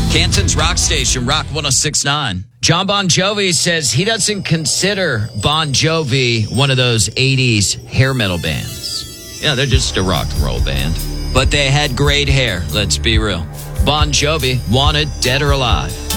Canton's Rock Station, Rock 106.9. John Bon Jovi says he doesn't consider Bon Jovi one of those 80s hair metal bands. Yeah, they're just a rock and roll band. But they had great hair, let's be real. Bon Jovi wanted Dead or Alive.